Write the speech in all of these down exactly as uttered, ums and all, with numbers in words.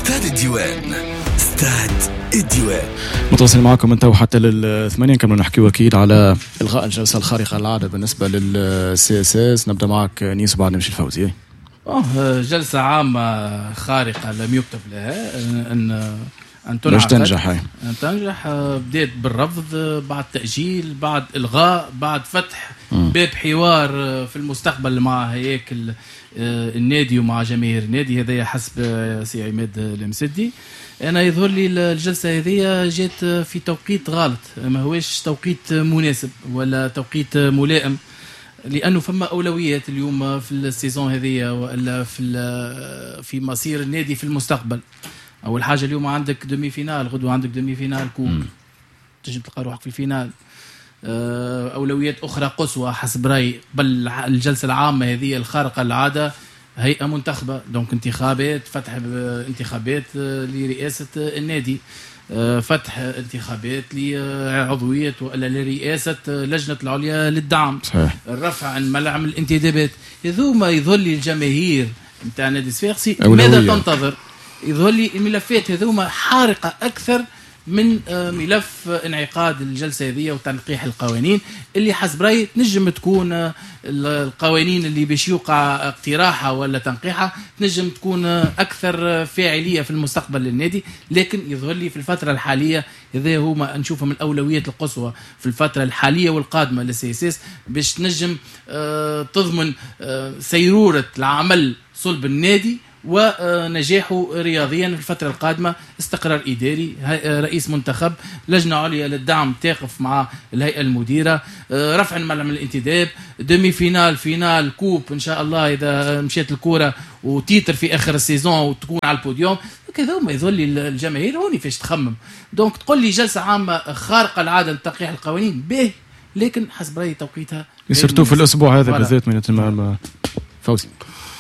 استاد الديوان. استاد الديوان متواصل معكم انت وحتى للثمانية. كنا نحكي اكيد على الغاء الجلسه الخارقه للعاده بالنسبه للسي اس اس. نبدا معك نيس وبعد نمشي الفوزي. اه جلسه عامه خارقه لم يكتب لها ان ان باش تنجح هاي ان تنجح. بدات بالرفض، بعد تاجيل، بعد الغاء، بعد فتح م. باب حوار في المستقبل مع هيك النادي ومع جماهير النادي. هذا حسب سي عماد المسدي. انا يظهر لي الجلسه هذه جات في توقيت غلط، ما هوش توقيت مناسب ولا توقيت ملائم، لانه فما اولويات اليوم في السيزون هذه ولا في في مصير النادي في المستقبل. اول حاجه اليوم عندك دومي فينال، غدوه عندك دومي فينال كوب، تجي تلقى روحك في الفينال. اولويات اخرى قصوى حسب رايي. بل الجلسه العامه هذه الخارقه للعاده هيئه منتخبه، دونك انتخابات، فتح انتخابات لرئاسه النادي، فتح انتخابات لعضويه ولا لرئاسه لجنه العليا للدعم، صحيح. الرفع عن ملعب الانتدابات. هذوما يظل الجماهير نتاع نادي صفاقسي ماذا تنتظر؟ يظهر لي الملفات هذوما حارقة أكثر من ملف انعقاد الجلسة هذه وتنقيح القوانين اللي حسب رأيي تنجم تكون القوانين اللي باش يوقع اقتراحها ولا تنقيحها تنجم تكون أكثر فاعلية في المستقبل للنادي. لكن يظهر لي في الفترة الحالية هذا هما نشوفه من الأولويات القصوى في الفترة الحالية والقادمة للسياسيس باش تنجم تضمن سيرورة العمل صلب النادي ونجاحه رياضيا في الفترة القادمة. استقرار إداري، رئيس منتخب، لجنة عليا للدعم تقف مع الهيئة المديرة، رفع الملعب من الانتداب، دمي فينال، فينال، كوب إن شاء الله إذا مشيت الكورة، وتيتر في آخر السيزون وتكون على البوديوم. كذا ما يظل الجماهير هوني فيش تخمم. دونك تقول لي جلسة عامة خارقة العادة لتنقيح القوانين به، لكن حسب رأيي توقيتها يصيرتوا في الأسبوع هذا بالذات من المال فوزي.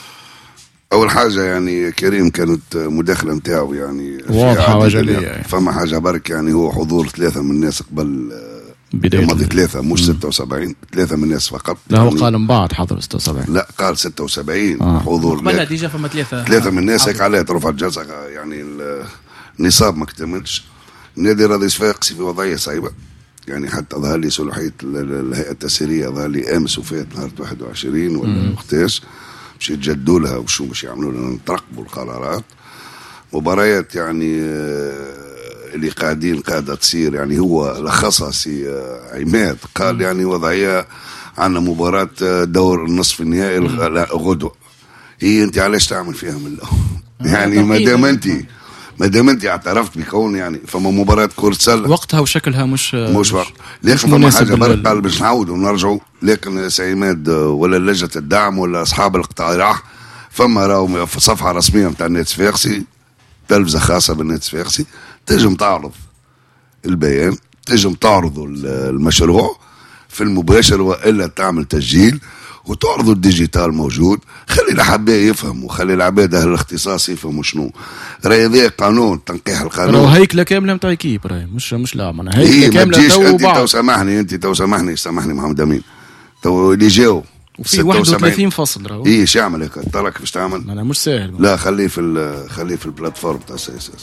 أول حاجة يعني كريم كانت مداخلة متاعه يعني واضحة وجلية يعني. فما حاجة برك يعني هو حضور ثلاثة من الناس قبل بداية ماضي ثلاثة مش ستة وسبعين، ثلاثة من الناس فقط. لا هو يعني قال من بعد حضر ستة وسبعين. لا قال ستة وسبعين آه. حضور. قبلها ديجا فما ثلاثة ثلاثة من الناس هيك عليها ترفع الجلسة يعني النصاب ما اكتملش. النادي راضي صفاقسي في وضعية صعيبة يعني. حتى ظهر لي صلاحية الهيئة التسييرية ظهر لي أمس وفات نهار واحد وعشرين ولا وقتاش باش يتجدوا لها وشو باش يعملوا لنا نترقبوا القرارات. مباريات يعني اللي قاعدين قاعدة تصير يعني هو لخصها سي عماد قال يعني وضعية عنا مباراة دور النصف النهائي غدوة. هي انت علاش تعمل فيها من الأول يعني ما دام انت ما دام انت اعترفت بكون يعني فما مباراة كرة سلة وقتها وشكلها مش مش وقت. لكن فما حاجة برك قال باش نعاودوا ونرجعوا. لكن سعيماد ولا لجنة الدعم ولا أصحاب الاقتراح فما راهو في صفحة رسمية متاع النادي الصفاقسي، تلفزة خاصة بالنادي الصفاقسي، تجم تعرض البيان، تجم تعرض المشروع في المباشر وإلا تعمل تسجيل وتعرضوا الديجيتال موجود. خلي العباد يفهموا، خلي العباد اهل الاختصاص يفهموا شنو راهي قانون تنقيح القانون. راهو هيكله كامله نتاع كيب راهي مش مش لا معناها هيكله كامله. تو انت تو سامحني انت تو سامحني سامحني محمد امين تو اللي جاو وفي واحد وثلاثين فصل راهو. اي شو يعمل هيك تراك باش تعمل؟ انا مش ساهل. لا خليه في خليه في البلاتفورم تاع سي اس اس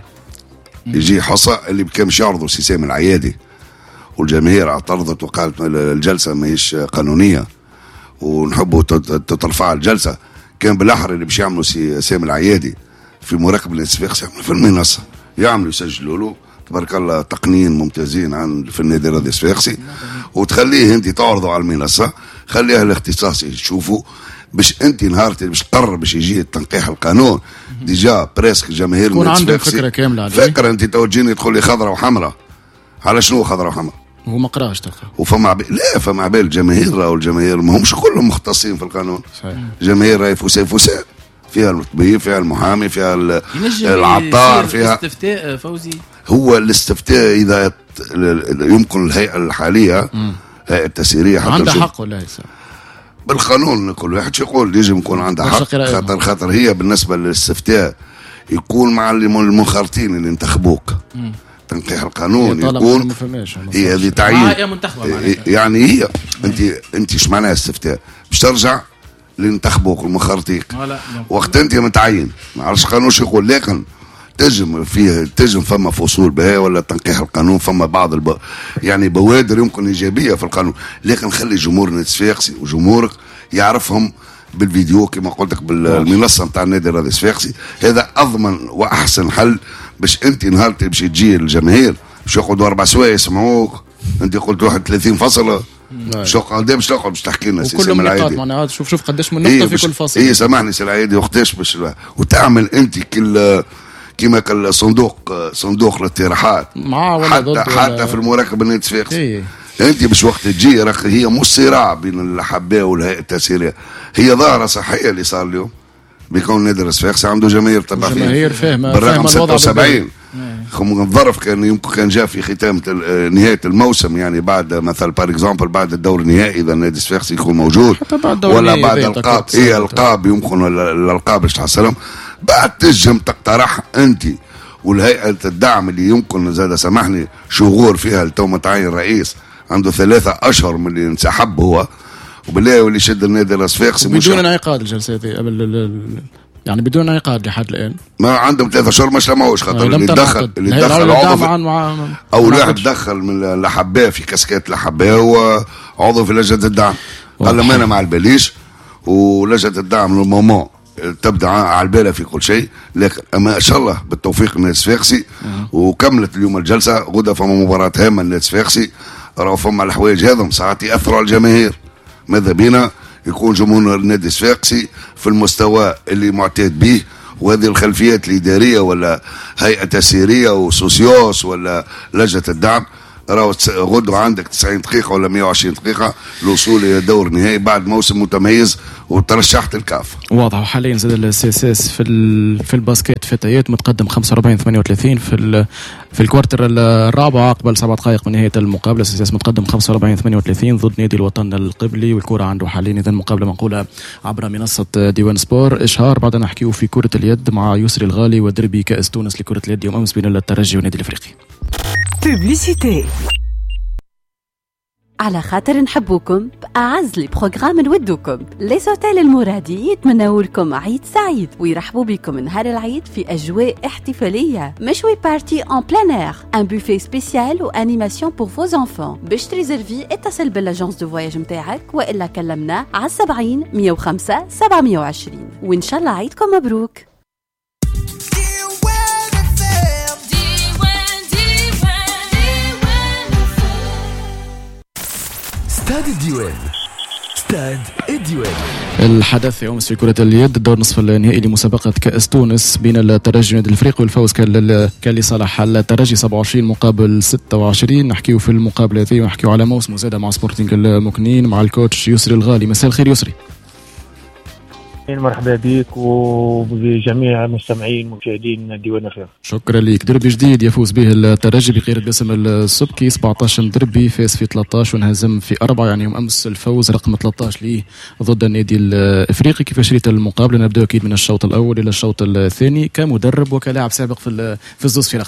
يجي حصى اللي بكامش يعرضوا سيسام العيادي والجماهير اعترضت وقالت الجلسه ماهيش قانونيه ونحبوا تترفع الجلسة. كان بالأحرى اللي باش يعملوا سامي العيادي في مراقبة الصفاقسي يعملوا في المنصة، يعملوا يسجلوا له تبارك الله تقنيين ممتازين عن في النادي الرياضي الصفاقسي، وتخليه انت تعرضوا على المنصة. خليها الاختصاصي يشوفوا باش انت نهارتي باش تقرر باش يجي تنقيح القانون ديجا بريسك جماهير يكون عندك فكرة كاملة عليه. فكرة انت توجيني تقول لي خضراء وحمراء على شنو خضراء وحمراء؟ هو ما قراش تلقى. وفما عبي... لا فما عبال الجماهير راهو الجماهير ما همش كلهم مختصين في القانون. صحيح. جماهير راهي فساد فساد فيها الطبيب فيها المحامي فيها العطار فيها الاستفتاء. فوزي هو الاستفتاء اذا يمكن الهيئه الحاليه هيئه التسييريه حتى عندها حق ولا يسا بالقانون كل واحد يقول يجب يكون عندها حق خاطر خاطر هي بالنسبه للاستفتاء يكون مع المنخرطين اللي انتخبوك. مم. تنقيح القانون يكون هي هذه تعيين يعني هي انت انت ايش معناها استفتاء باش ترجع اللي انتخبوك المخرطيك وقت انت متعين ما عرفش قانون شو يقول. لكن تجم فيه تجم فما فصول بها ولا تنقيح القانون، فما بعض الب... يعني بوادر يمكن إيجابية في القانون، لكن خلي جمهور نادي صفاقسي وجمهورك يعرفهم بالفيديو كما قلت لك بالمنصة نتاع النادي الرياضي الصفاقسي. هذا أضمن وأحسن حل باش أنت نهار باش تجي الجماهير باش يقعدوا أربع سوايع يسمعوك أنت قلت واحد ثلاثين فصلة شو قدام باش تقعد باش تحكي لنا وكل النقاط معناها شوف شوف قداش من نقطة في كل فصل. إيه سامحني سي العيدي وقتاش باش وتعمل أنت كل كما كان صندوق صندوق الاقتراحات مع ولا حتى ضد حتى ولا في المراقبة النادي الصفاقسي. إيه. انت باش وقت تجي راك هي مش صراع بين الاحباء والهيئه التسييريه، هي ظاهره صحيه اللي صار اليوم بيكون نادي الصفاقسي عنده جماهير طبعا فيه جماهير فاهمه بالرقم ستة وسبعين. الظرف كان يمكن كان جاء في ختام نهايه الموسم يعني بعد مثلا بار اكزومبل بعد الدور النهائي اذا النادي الصفاقسي يكون موجود بعد ولا بعد القاب هي القاب يمكن الالقاب باش تحصلهم بعد تجم تقترح انت والهيئه الدعم اللي يمكن زاد سامحني شغور فيها التو متعين رئيس عنده ثلاثة أشهر من اللي انسحب هو وبالله واللي شد النادي الصفاقسي بدون انعقاد الجلسة هذه قبل يعني بدون انعقاد لحد الآن ما عندهم ثلاثة أشهر ما سلموش خاطر اللي دخل اللي دخل عضو مع أو لاعب دخل من الأحباء في كاسكات الأحباء هو عضو في لجنة الدعم قال لهم أنا مع البليش ولجنة الدعم للمومون تبدا على البالة في كل شيء، لكن ما شاء الله بالتوفيق النادي الصفاقسي وكملت اليوم الجلسة. غدا فما مباراة هامة النادي الصفاقسي راهو فما الحوايج هذم ساعات يأثروا على الجماهير. ماذا بينا يكون جمهور النادي الصفاقسي في المستوى اللي معتاد به وهذه الخلفيات الإدارية ولا هيئة تسييرية وسوسيوس ولا لجنة الدعم راهو غدوة عندك تسعين دقيقة ولا مئة وعشرين دقيقة للوصول إلى دور نهائي بعد موسم متميز وترشحت الكاف. واضح. وحاليا زاد السي اس اس في في الباسكت فتيات متقدم خمسة وأربعين ثمانية وثلاثين في في الكوارتر الرابع قبل سبعة دقائق من نهاية المقابلة. السي اس اس متقدم خمسة وأربعين ثمانية وثلاثين ضد نادي الوطن القبلي والكرة عنده حاليا إذا مقابلة منقولة عبر منصة ديوان سبور. إشهار بعد نحكيه في كرة اليد مع يسري الغالي ودربي كأس تونس لكرة اليد يوم أمس بين الترجي والنادي الأفريقي. بوبليسيتي على خاطر نحبوكم بأعز لي بروغرام نودوكم. لي سوتيل المرادي يتمنوا لكم عيد سعيد ويرحبوا بكم نهار العيد في أجواء احتفالية مشوي بارتي ان بلان اير ان بوفيه سبيسيال وانيماسيون بور فوز انفون. باش تريزرفي اتصل بالاجونس دو فواياج متاعك والا كلمنا على سبعين مية وخمسة سبعمية وعشرين وإن شاء الله عيدكم مبروك. استاد الديوان. استاد الديوان. الحدث يوم في كرة اليد الدور نصف النهائي لمسابقة كأس تونس بين الترجي والنادي الافريقي والفوز كان لصالح الترجي سبعة وعشرين مقابل ستة وعشرين. نحكيو في المقابلة هذه ونحكيو على موسم زادة مع سبورتينغ المكنين مع الكوتش يسري الغالي. مساء الخير يسري. مرحبا بك وبجميع المستمعين ومشاهدين ديوان الرياض. شكرا لك. دربي جديد يفوز به الترجي بقيادة باسم السبكي سبعة عشر دربي فاز في ثلاثة عشر وانهزم في أربعة يعني يوم امس الفوز رقم ثلاثة عشر ليه ضد النادي الافريقي. كيفاش ريت المقابله؟ نبداو اكيد من الشوط الاول الى الشوط الثاني كمدرب وكلاعب سابق في في الزوز فرق.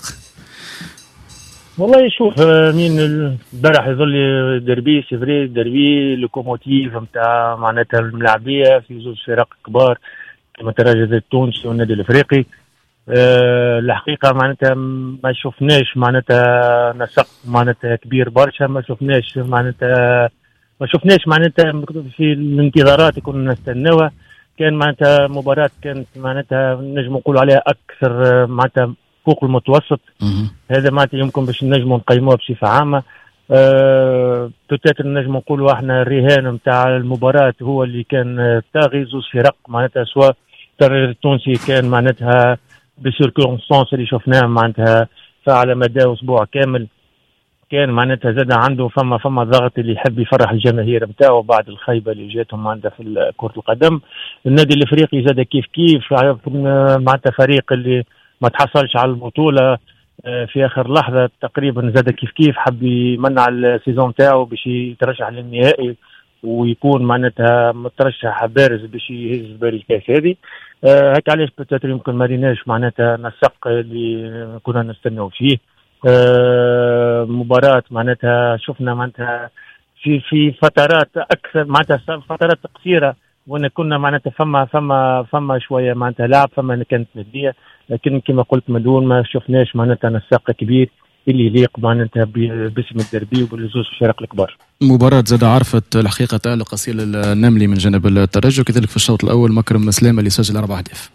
والله شوف مين البارح يظل دربي سيفري دربي لوكوموتيف نتاع معناتها الملاعبيه في زوج فرق كبار كما الترجي التونسي والنادي الافريقي. أه الحقيقه معناتها ما شفناش معناتها نسق معناتها كبير برشا، ما شفناش معناتها ما شفناش معناتها في الانتظارات كنا نستناوها. كان معناتها مباراه كانت معناتها نجم نقول عليها اكثر معناتها فوق المتوسط. هذا معناتها يمكن باش نجموا نقيموها بصفه عامه. أه بتاتر نجم نقولوا احنا الرهان نتاع المباراه هو اللي كان طاغي زوج فرق معناتها سواء الترجي التونسي كان معناتها بسيركونستانس اللي شفناه معناتها فعلى مدى اسبوع كامل كان معناتها زاد عنده فما فما ضغط اللي يحب يفرح الجماهير نتاعو بعد الخيبه اللي جاتهم معناتها في كره القدم. النادي الافريقي زاد كيف كيف معناتها فريق اللي ما تحصلش على البطوله في اخر لحظه تقريبا زاد كيف كيف حب يمنع السيزون تاعو باش يترشح للنهائي ويكون معناتها مترشح بارز باش يهز بارز الكاس هذه. هيك علاش بتاتر يمكن ما ريناش معناتها نسق اللي كنا نستناو فيه. أه مباراة معناتها شفنا معناتها في في فترات اكثر معناتها فترات قصيره وانا كنا معناتها فما فما فما شويه معناتها لعب، فما كانت نديه، لكن كما قلت مدون ما شفناش معناتها نساق كبير اللي يليق معناتها باسم الدربي وبالزوز الفرق الكبار. مباراة زاد عرفت الحقيقة تألق أصيل النملي من جانب الترجي، كذلك في الشوط الأول مكرم مسلامة اللي سجل أربع أهداف.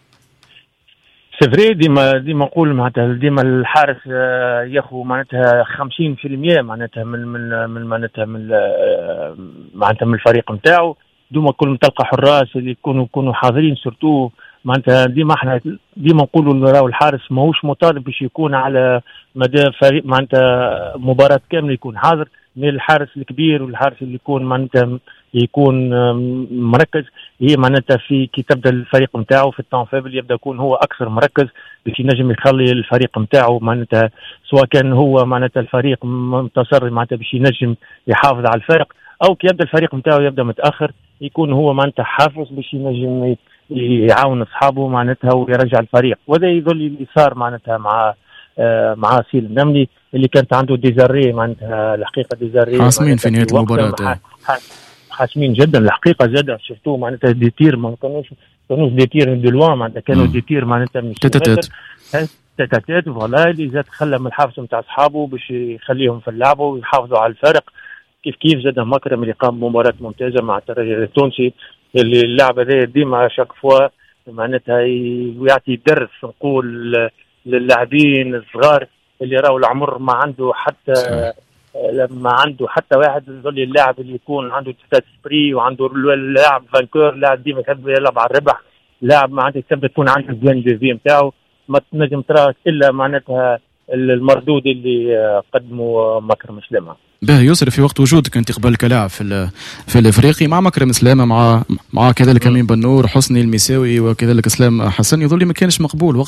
سفري ديما ديما نقول معناتها ديما الحارس ياخذ معناتها خمسين بالمئة معناتها من من من معناتها من معناتها من الفريق نتاعو. دوما كل تلقى حراس اللي يكونوا يكونوا حاضرين سورتو معناتها ديما احنا ديما نقولوا راهو الحارس ماهوش مطالب باش يكون على مدى فريق معناتها مباراة كاملة يكون حاضر، من الحارس الكبير والحارس اللي يكون معناتها يكون مركز هي معناتها في كي تبدا الفريق نتاعو في التان فابل يبدا يكون هو اكثر مركز باش ينجم يخلي الفريق نتاعو معناتها سواء كان هو معناتها الفريق منتصر معناتها باش ينجم يحافظ على الفرق، او كي يبدا الفريق نتاعو يبدا متاخر يكون هو معناتها حافظ باش ينجم يعاون اصحابه معناتها ويرجع الفريق. وهذا يظل اللي صار معناتها مع آه مع سيل النملي اللي كانت عنده ديزاري معناتها الحقيقه ديزاري حاسمين في نهايه المباراه، حاسمين جدا الحقيقه زاد شفتوه معناتها ديتير ما كانوش كانوش ديتير من دلوان معناتها كانوا ديتير معناتها من تتات تتات فوالا اللي زاد خلى من الحافظ نتاع اصحابه باش يخليهم في اللعبه ويحافظوا على الفرق. كيف كيف زاد مكرم اللي قام بمباراه ممتازه مع الترجي التونسي اللي اللعبه هذه ديما شاك فوا معناتها يعطي درس نقول للاعبين الصغار اللي راهو العمر ما عنده حتى لما عنده حتى واحد يقول اللاعب اللي يكون عنده تات سبري وعنده اللاعب فانكور لاعب ديما يحب يلعب على الربح، لاعب ما عندك تبدا تكون عنده البلان دي في نتاعو ما تنجم ترى الا معناتها المردود اللي قدمه مكرم سلامه. باهي يسر في وقت وجودك انت قبل كلاعب في في الافريقي مع مكرم سلامه مع مع كذلك امين بنور حسني المساوي وكذلك اسلام حسن يظل ما كانش مقبول وقت